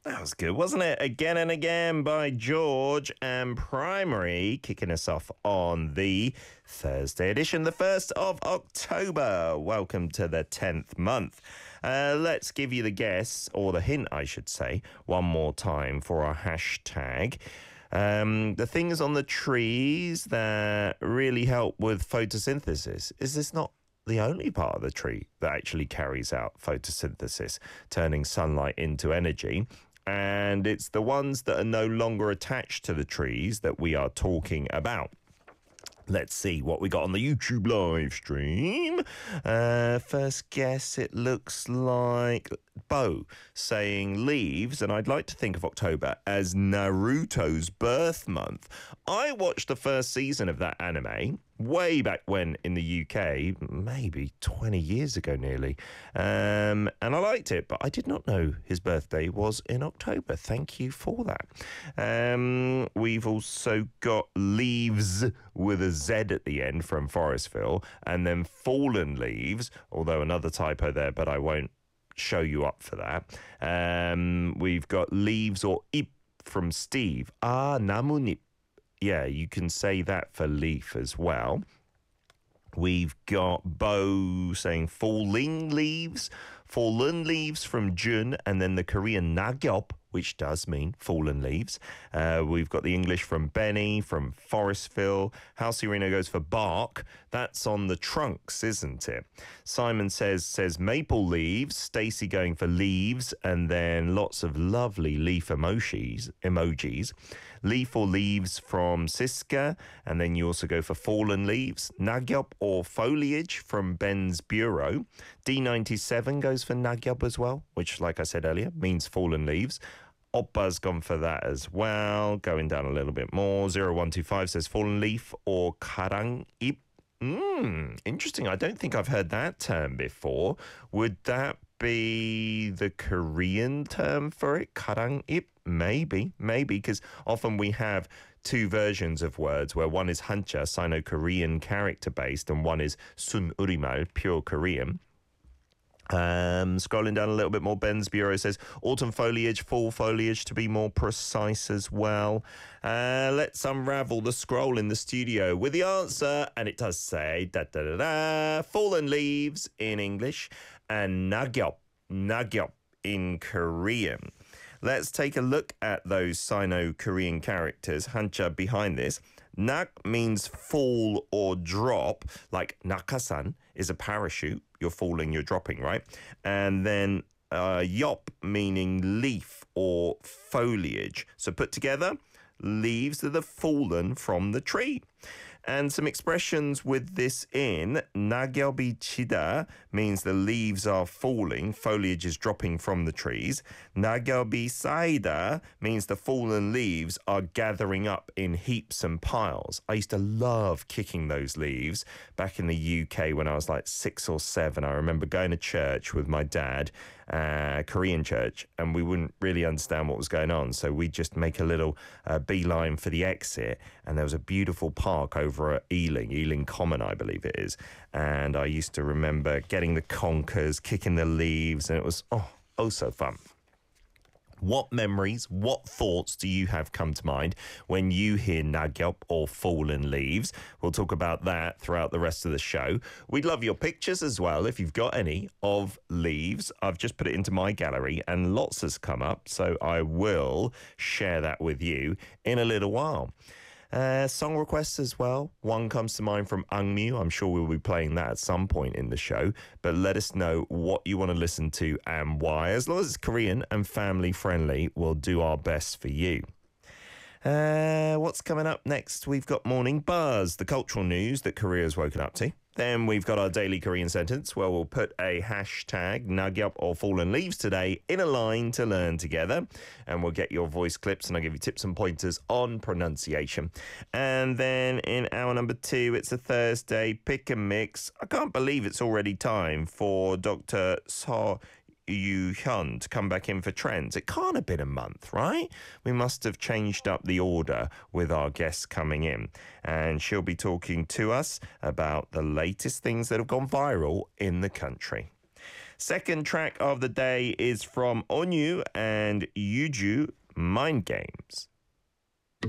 That was good, wasn't it? Again and Again by George and Primary, kicking us off on the Thursday edition, the 1st of October. Welcome to the 10th month. Let's give you the guess, or the hint, I should say, one more time for our hashtag. The things on the trees that really help with photosynthesis. Is this not the only part of the tree that actually carries out photosynthesis, turning sunlight into energy? And it's the ones that are no longer attached to the trees that we are talking about. Let's see what we got on the YouTube live stream. First guess, it looks like Bo saying leaves, and I'd like to think of October as Naruto's birth month. I watched the first season of that anime way back when in the UK, maybe 20 years ago nearly, and I liked it, but I did not know his birthday was in October. Thank you for that. We've also got Leaves with a Z at the end from Forestville, and then Fallen Leaves, although another typo there, but I won't show you up for that. We've got Leaves or Ip from Steve. Namunip. Yeah, you can say that for leaf as well. We've got Bo saying fallen leaves from Jun, and then the Korean Nagyop, which does mean fallen leaves. We've got the English from Benny, from Forestville. Halsey Reno goes for bark. That's on the trunks, isn't it? Simon says maple leaves. Stacey going for leaves, and then lots of lovely leaf emojis. Leaf or leaves from Siska, and then you also go for fallen leaves. Nagyop or foliage from Ben's Bureau. D97 goes for Nagyop as well, which, like I said earlier, means fallen leaves. Oppa's gone for that as well. Going down a little bit more. 0125 says fallen leaf or karang ip. Interesting. I don't think I've heard that term before. Would that be the Korean term for it? Karang ip? Maybe, because often we have two versions of words where one is Hanja, Sino-Korean character based, and one is Sun Urimal, pure Korean. Scrolling down a little bit more, Ben's Bureau says autumn foliage, fall foliage to be more precise as well. Let's unravel the scroll in the studio with the answer, and it does say fallen leaves in English and Nagyop in Korean. Let's take a look at those Sino-Korean characters, Hanja, behind this. Nak means fall or drop, like nakasan is a parachute. You're falling, you're dropping, right? And then yop meaning leaf or foliage. So put together, leaves that have fallen from the tree. And some expressions with this in. Nagyob이 치다 means the leaves are falling, foliage is dropping from the trees. Nagyob이 쌓이다 means the fallen leaves are gathering up in heaps and piles. I used to love kicking those leaves back in the UK when I was like 6 or 7. I remember going to church with my dad, Korean church, and we wouldn't really understand what was going on. So we'd just make a little beeline for the exit, and there was a beautiful park over at Ealing Common, I believe it is. And I used to remember getting the conkers, kicking the leaves, and it was so fun. What memories, what thoughts do you have come to mind when you hear Nagyop or fallen leaves? We'll talk about that throughout the rest of the show. We'd love your pictures as well, if you've got any, of leaves. I've just put it into my gallery and lots has come up, so I will share that with you in a little while. Song requests as well. One comes to mind from Angmyu. I'm sure we'll be playing that at some point in the show. But let us know what you want to listen to and why. As long as it's Korean and family friendly, we'll do our best for you. What's coming up next? We've got Morning Buzz, the cultural news that Korea's woken up to. Then we've got our daily Korean sentence where we'll put a hashtag Nagyop or fallen leaves today in a line to learn together. And we'll get your voice clips and I'll give you tips and pointers on pronunciation. And then in hour number 2, it's a Thursday pick and mix. I can't believe it's already time for Dr. So Yu-hyun to come back in for trends. It can't have been a month, right? We must have changed up the order with our guests coming in. And she'll be talking to us about the latest things that have gone viral in the country. Second track of the day is from Onyu and Yuju, Mind Games.